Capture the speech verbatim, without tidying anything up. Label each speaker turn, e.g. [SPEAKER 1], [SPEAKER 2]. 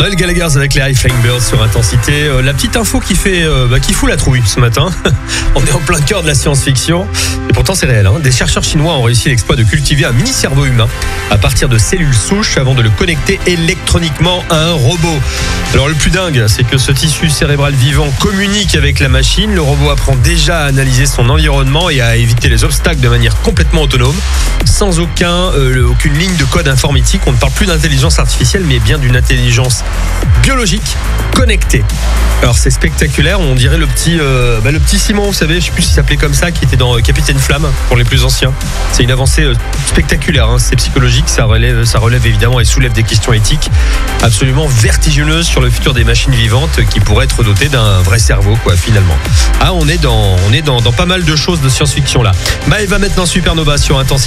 [SPEAKER 1] Noël Gallagher avec les High Flying Birds sur Intensité. Euh, la petite info qui fait, euh, bah, qui fout la trouille ce matin. On est en plein cœur de la science-fiction. Et pourtant c'est réel. Hein. Des chercheurs chinois ont réussi l'exploit de cultiver un mini-cerveau humain à partir de cellules souches avant de le connecter électroniquement à un robot. Alors le plus dingue, c'est que ce tissu cérébral vivant communique avec la machine. Le robot apprend déjà à analyser son environnement et à éviter les obstacles de manière complètement autonome, sans aucun, euh, aucune ligne de code informatique. On ne parle plus d'intelligence artificielle, mais bien d'une intelligence biologique connectée. Alors c'est spectaculaire, on dirait le petit, euh, bah, le petit Simon, vous savez, je sais plus s'il s'appelait comme ça, qui était dans Capitaine Flamme pour les plus anciens. C'est une avancée euh, spectaculaire, hein. C'est psychologique, ça relève, ça relève évidemment et soulève des questions éthiques absolument vertigineuses sur le futur des machines vivantes qui pourraient être dotées d'un vrai cerveau, quoi, finalement. Ah, on est dans, on est dans, dans pas mal de choses de science-fiction là. Maëva maintenant Supernova sur Intensité.